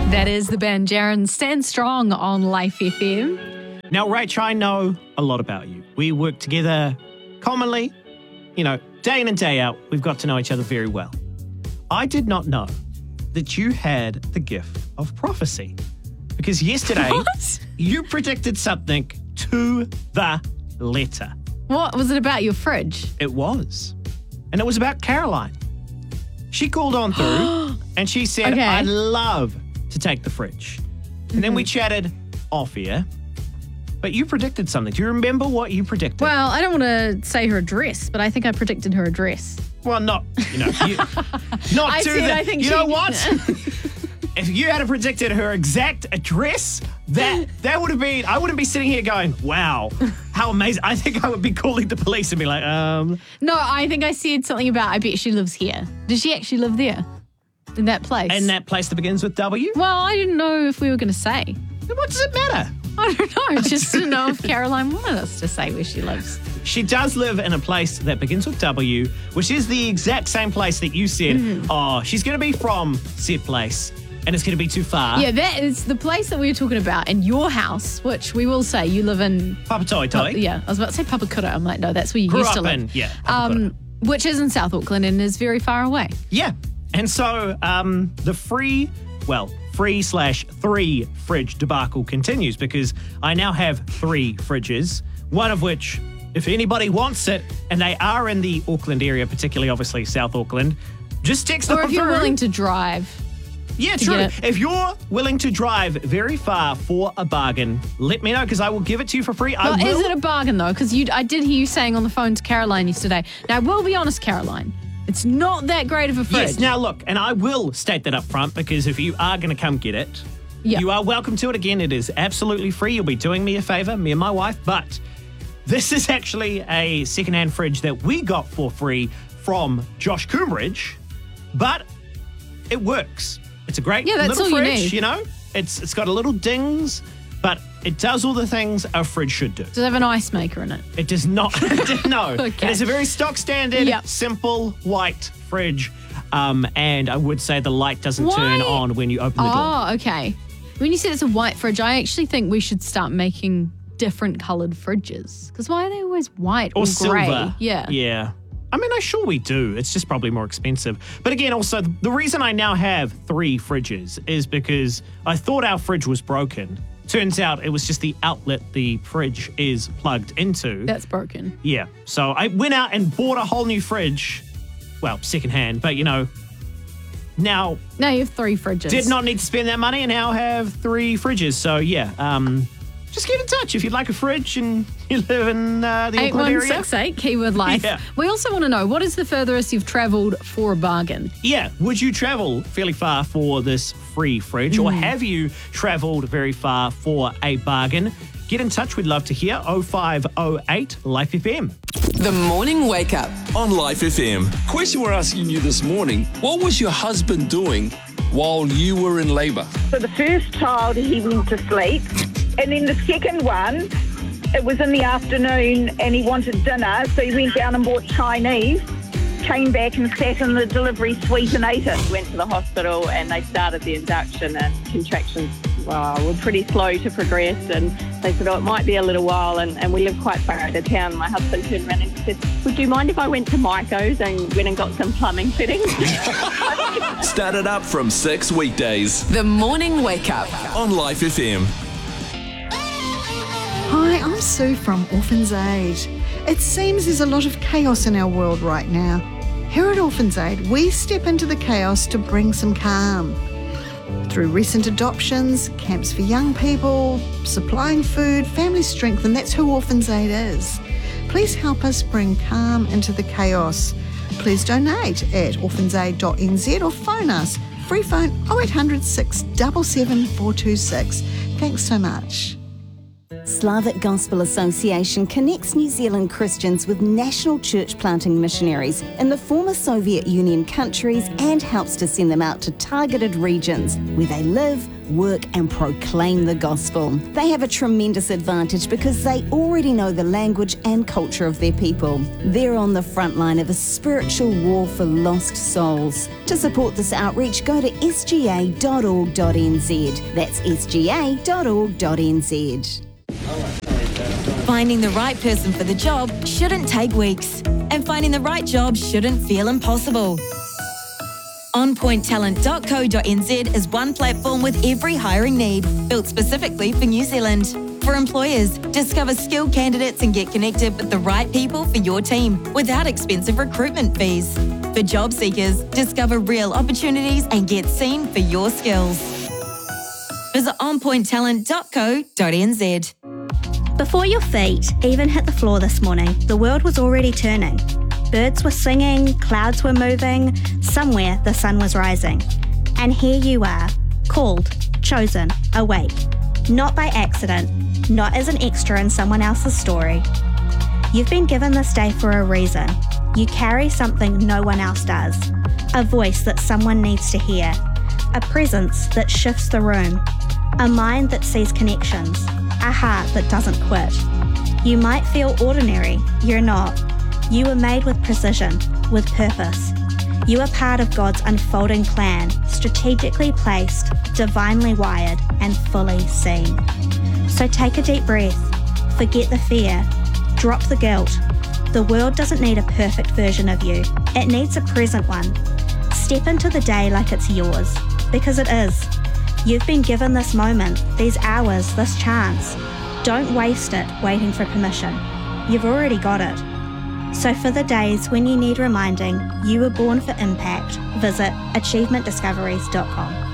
That is the band Jaron. Stand Strong on Life FM. Now, Rach, I know a lot about you. We work together commonly, day in and day out. We've got to know each other very well. I did not know that you had the gift of prophecy. Because yesterday, you predicted something to the letter. What? Was it about your fridge? It was. And it was about Caroline. She called on through and she said, Okay. I'd love to take the fridge. And then we chatted off air. But you predicted something. Do you remember what you predicted? Well, I don't want to say her address, but I think I predicted her address. Well, not I said I think you she- know what? If you had predicted her exact address, that would have been, I wouldn't be sitting here going, wow, how amazing. I think I would be calling the police and be like, No, I think I said something about, I bet she lives here. Does she actually live there? In that place? and that place that begins with W? Well, I didn't know if we were going to say. What does it matter? I don't know. Just to know if Caroline wanted us to say where she lives. She does live in a place that begins with W, which is the exact same place that you said, oh, she's going to be from said place and it's going to be too far. Yeah, that is the place that we were talking about in your house, which we will say you live in. Papatoi. Yeah, I was about to say Papakura. I'm like, no, that's where you Grew used to up live. in, yeah. Papakura. Which is in South Auckland and is very far away. Yeah. And so the free/3 fridge debacle continues because I now have 3 fridges, one of which, if anybody wants it, and they are in the Auckland area, particularly obviously South Auckland, just text Or them if you're through. willing to drive. Yeah, to true. get it. If you're willing to drive very far for a bargain, let me know because I will give it to you for free. Well, I will. is it a bargain though? Because I did hear you saying on the phone to Caroline yesterday. Now, I will be honest, Caroline. It's not that great of a fridge. Yes, now look, and I will state that up front because if you are going to come get it, Yeah. you are welcome to it. Again, it is absolutely free. You'll be doing me a favor, me and my wife. But this is actually a secondhand fridge that we got for free from Josh Coombridge, but it works. It's a great that's little all you fridge, need. It's got a little dings, but it does all the things a fridge should do. Does it have an ice maker in it? It does not. No. Okay. It is a very stock standard, Yep. simple white fridge. And I would say the light doesn't turn Why? on when you open the door. Oh, okay. When you said it's a white fridge, I actually think we should start making different coloured fridges. Because why are they always white or, grey? Silver. Yeah. Yeah. I mean, I'm sure we do. It's just probably more expensive. But again, also, the reason I now have 3 fridges is because I thought our fridge was broken. Turns out it was just the outlet the fridge is plugged into. That's broken. Yeah. So I went out and bought a whole new fridge. Well, secondhand, but now Now you have 3 fridges. did not need to spend that money and now have 3 fridges. So yeah, just get in touch if you'd like a fridge and you live in the Auckland area. 8168 Keyword Life. Yeah. We also want to know, what is the furthest you've travelled for a bargain? Yeah, would you travel fairly far for this free fridge or have you travelled very far for a bargain? Get in touch, we'd love to hear. 0508 Life FM. The Morning Wake Up. On Life FM. Question we're asking you this morning: what was your husband doing while you were in labour? For the first child, he went to sleep. And then the second one, it was in the afternoon and he wanted dinner. So he went down and bought Chinese, came back and sat in the delivery suite and ate it. Went to the hospital and they started the induction, and contractions were pretty slow to progress, and they said, it might be a little while, and we live quite far out of town. My husband turned around and said, would you mind if I went to Maiko's and went and got some plumbing fittings? Start it up from 6 weekdays The Morning Wake Up. on Life FM. Hi, I'm Sue from Orphans Aid. It seems there's a lot of chaos in our world right now. Here at Orphans Aid, we step into the chaos to bring some calm. Through recent adoptions, camps for young people, supplying food, family strength, and that's who Orphans Aid is. Please help us bring calm into the chaos. Please donate at orphansaid.nz or phone us. Free phone 0800 677 426. Thanks so much. Slavic Gospel Association connects New Zealand Christians with national church planting missionaries in the former Soviet Union countries and helps to send them out to targeted regions where they live, work and proclaim the gospel. They have a tremendous advantage because they already know the language and culture of their people. They're on the front line of a spiritual war for lost souls. To support this outreach, go to sga.org.nz. That's sga.org.nz. Finding the right person for the job shouldn't take weeks, and finding the right job shouldn't feel impossible. OnPointTalent.co.nz is one platform with every hiring need, built specifically for New Zealand. For employers, discover skilled candidates and get connected with the right people for your team without expensive recruitment fees. For job seekers, discover real opportunities and get seen for your skills. Visit onpointtalent.co.nz. Before your feet even hit the floor this morning, the world was already turning. Birds were singing, clouds were moving, somewhere the sun was rising. And here you are, called, chosen, awake. Not by accident, not as an extra in someone else's story. You've been given this day for a reason. You carry something no one else does. A voice that someone needs to hear. A presence that shifts the room. A mind that sees connections. A heart that doesn't quit. You might feel ordinary, you're not. You were made with precision, with purpose. You are part of God's unfolding plan, strategically placed, divinely wired, and fully seen. So take a deep breath. Forget the fear. Drop the guilt. The world doesn't need a perfect version of you. It needs a present one. Step into the day like it's yours, because it is. You've been given this moment, these hours, this chance. Don't waste it waiting for permission. You've already got it. So for the days when you need reminding you were born for impact, visit achievementdiscoveries.com.